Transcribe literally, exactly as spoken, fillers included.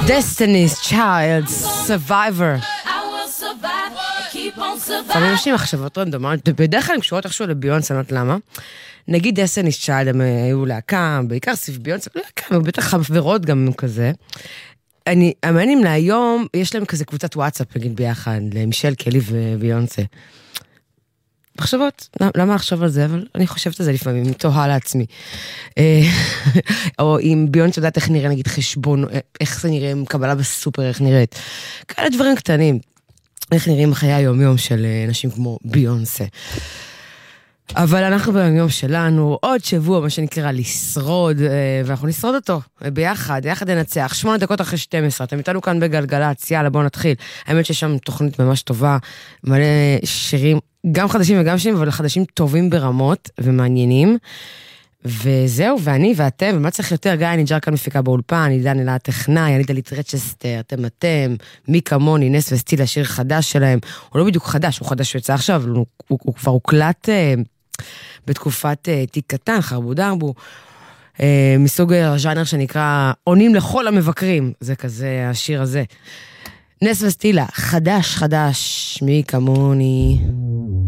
Destiny's Child, Survivor. לפעמים יש לי מחשבות רנדומליות, בדרך כלל הם קשורות איכשהו לביונסה, אני לא יודעת למה. נגיד Destiny's Child, הם היו להקה, בעיקר סביב ביונסה, לא להקה, בטח חברות גם כזה. אני, המעניינים להיום, יש להם כזה קבוצת וואטסאפ, נגיד ביחד, למישל קלי וביונסה. מחשבות, למה לחשוב על זה? אבל אני חושבת על זה לפעמים, תוהה לעצמי. או אם ביונסה יודעת איך נראה, נגיד חשבון, איך זה נראה, קבלה בסופר, איך נראית. כאלה דברים קטנים. איך נראים חיי היום-יום של אנשים כמו ביונסה. אבל אנחנו ביום-יום שלנו, עוד שבוע, מה שנקרא, לשרוד, ואנחנו נשרוד אותו ביחד, יחד ננצח, שמונה דקות אחרי שתים עשרה, אתם איתנו כאן בגלגלצ, יאללה, בואו נתחיל. האמת שיש שם תוכנית ממש טובה, מלא שירים, גם חדשים וגם שירים, אבל חדשים טובים ברמות ומעניינים. וזהו, ואני ואתם, ומה צריך יותר? גיא ניג'ר כאן מפיקה באולפן, עידן אלעד טכנאי, אני דלית רצ'סטר, אתם אתם, מי כמוני, נס וסטיל, השיר חדש שלהם, הוא לא בדיוק חדש, הוא חדש שיוצא עכשיו, אבל הוא, הוא, הוא כבר הוקלט אה, בתקופת אה, תיק קטן, חרבו דרבו, אה, מסוג הז'אנר שנקרא עונים לכל המבקרים, זה כזה השיר הזה. נס וסטילה, חדש חדש, מי כמוני.